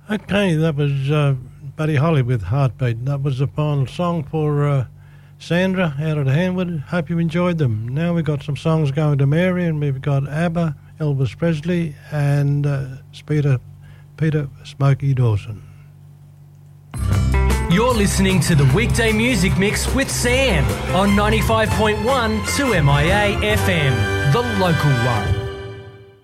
Okay, that was Buddy Holly with Heartbeat. That was the final song for Sandra out of Hanwood. Hope you enjoyed them. Now we've got some songs going to Mary, and we've got ABBA, Elvis Presley, and Peter Smokey Dawson. You're listening to the Weekday Music Mix with Sam on 95.1 2MIA FM, the local one.